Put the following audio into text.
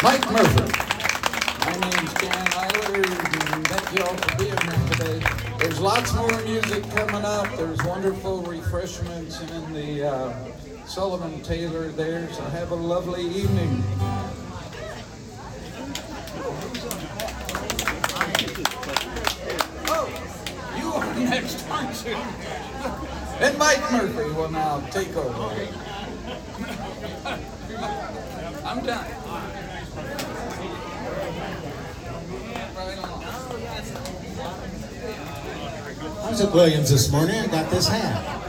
Mike Murphy. My name's Dan Eiler, and thank you all for being here today. There's lots more music coming up. There's wonderful refreshments in the Sullivan Taylor there, so have a lovely evening. Oh, you are next, aren't you? And Mike Murphy will now take over. I'm done. I was at Williams this morning. I got this hat.